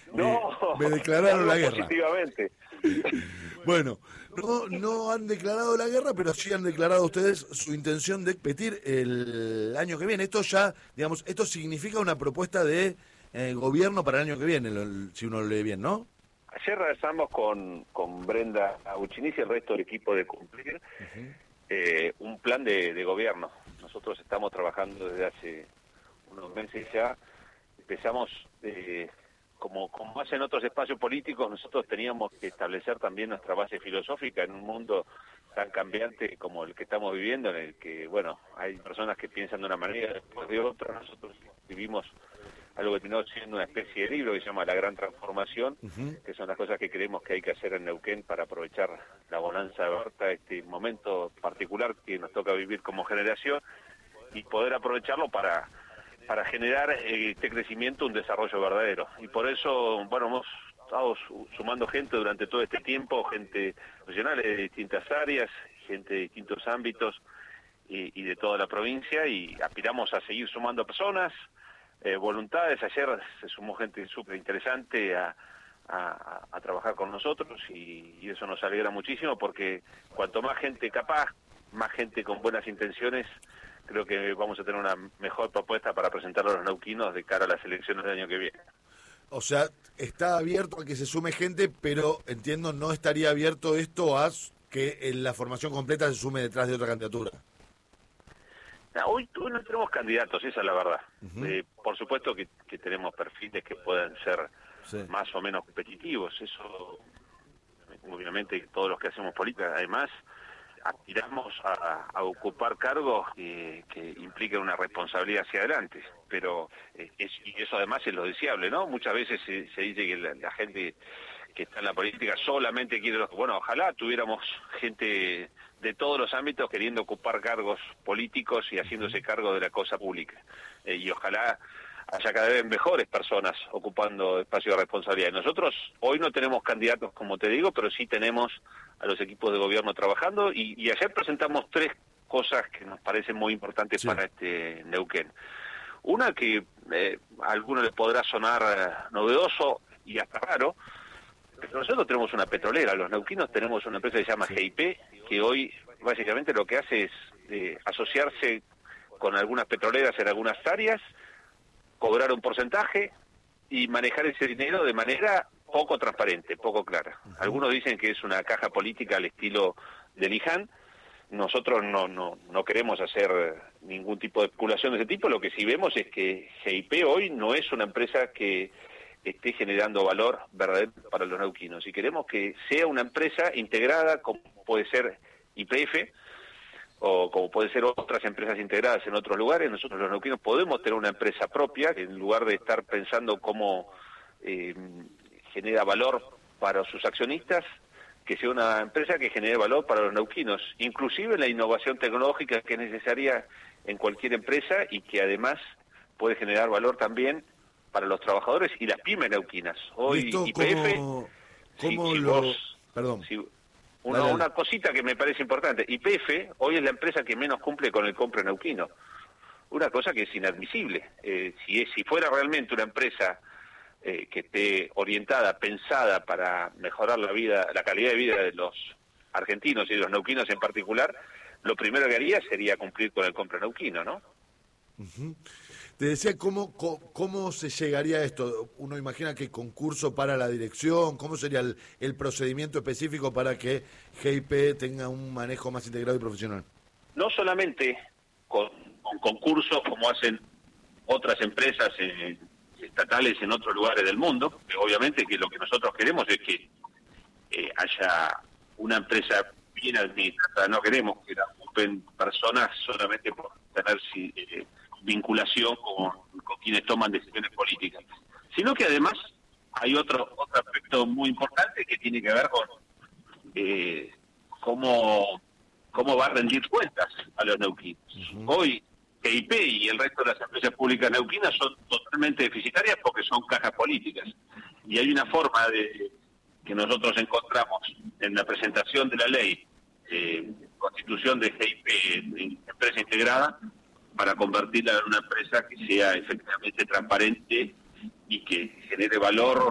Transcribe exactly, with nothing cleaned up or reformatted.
No, me, me declararon la guerra. Positivamente. Bueno, no, no han declarado la guerra, pero sí han declarado ustedes su intención de pedir el año que viene. Esto ya, digamos, esto significa una propuesta de eh, gobierno para el año que viene, lo, si uno lo lee bien, ¿no? Ayer regresamos con, con Brenda Aguchiniz y el resto del equipo de cumplir uh-huh. eh, un plan de, de gobierno. Nosotros estamos trabajando desde hace unos meses ya. Empezamos, eh, como, como hacen otros espacios políticos, nosotros teníamos que establecer también nuestra base filosófica en un mundo tan cambiante como el que estamos viviendo, en el que, bueno, hay personas que piensan de una manera, después de otra. Nosotros vivimos algo que terminó siendo una especie de libro que se llama La Gran Transformación, uh-huh. que son las cosas que creemos que hay que hacer en Neuquén para aprovechar la bonanza de Berta, este momento particular que nos toca vivir como generación, y poder aprovecharlo para para generar eh, este crecimiento, un desarrollo verdadero. Y por eso, bueno, hemos estado sumando gente durante todo este tiempo, gente profesional de distintas áreas, gente de distintos ámbitos y, y de toda la provincia, y aspiramos a seguir sumando personas, Eh, voluntades. Ayer se sumó gente súper interesante a, a, a trabajar con nosotros y, y eso nos alegra muchísimo, porque cuanto más gente capaz, más gente con buenas intenciones, creo que vamos a tener una mejor propuesta para presentar a los neuquinos de cara a las elecciones del año que viene. O sea, está abierto a que se sume gente, pero entiendo no estaría abierto esto a que en la formación completa se sume detrás de otra candidatura. No, hoy, hoy no tenemos candidatos, esa es la verdad. Uh-huh. Eh, por supuesto que, que tenemos perfiles que puedan ser sí. más o menos competitivos. Eso, obviamente, todos los que hacemos política, además, aspiramos a, a ocupar cargos eh, que impliquen una responsabilidad hacia adelante. Pero eh, es, y eso además es lo deseable, ¿no? Muchas veces se, se dice que la, la gente que está en la política solamente quiere los... Bueno, ojalá tuviéramos gente de todos los ámbitos queriendo ocupar cargos políticos y haciéndose cargo de la cosa pública. Eh, y ojalá haya cada vez mejores personas ocupando espacios de responsabilidad. Nosotros hoy no tenemos candidatos, como te digo, pero sí tenemos a los equipos de gobierno trabajando, y, y ayer presentamos tres cosas que nos parecen muy importantes sí. para este Neuquén. Una que eh, a alguno le podrá sonar eh, novedoso y hasta raro, pero nosotros tenemos una petrolera, los neuquinos tenemos una empresa que se llama sí. G I P, que hoy básicamente lo que hace es eh, asociarse con algunas petroleras en algunas áreas, cobrar un porcentaje y manejar ese dinero de manera poco transparente, poco clara. Uh-huh. Algunos dicen que es una caja política al estilo de Luján. Nosotros no, no, no queremos hacer ningún tipo de especulación de ese tipo. Lo que sí vemos es que G I P hoy no es una empresa que esté generando valor verdadero para los neuquinos, y queremos que sea una empresa integrada, como puede ser Y P F o como puede ser otras empresas integradas en otros lugares. Nosotros los neuquinos podemos tener una empresa propia, que en lugar de estar pensando cómo eh, genera valor para sus accionistas, que sea una empresa que genere valor para los neuquinos, inclusive la innovación tecnológica que es necesaria en cualquier empresa y que además puede generar valor también para los trabajadores y las pymes neuquinas. Hoy ¿Esto Y P F, cómo, cómo si, si lo... vos, Perdón. Si, una, una cosita que me parece importante, Y P F hoy es la empresa que menos cumple con el compra neuquino. Una cosa que es inadmisible. Eh, si, es, si fuera realmente una empresa eh, que esté orientada, pensada para mejorar la vida, la calidad de vida de los argentinos y de los neuquinos en particular, lo primero que haría sería cumplir con el compra neuquino, ¿no? Uh-huh. Te decía, ¿cómo, cómo, ¿cómo se llegaría a esto? Uno imagina que concurso para la dirección, ¿cómo sería el, el procedimiento específico para que G I P tenga un manejo más integrado y profesional? No solamente con, con concursos como hacen otras empresas eh, estatales en otros lugares del mundo, que obviamente que lo que nosotros queremos es que eh, haya una empresa bien administrada. No queremos que la ocupen personas solamente por tener eh, vinculación con, con quienes toman decisiones políticas, sino que además hay otro otro aspecto muy importante que tiene que ver con eh, cómo cómo va a rendir cuentas a los neuquinos. Uh-huh. Hoy G I P y el resto de las empresas públicas neuquinas son totalmente deficitarias porque son cajas políticas, y hay una forma de que nosotros encontramos en la presentación de la ley eh, constitución de G I P en empresa integrada, para convertirla en una empresa que sea efectivamente transparente y que genere valor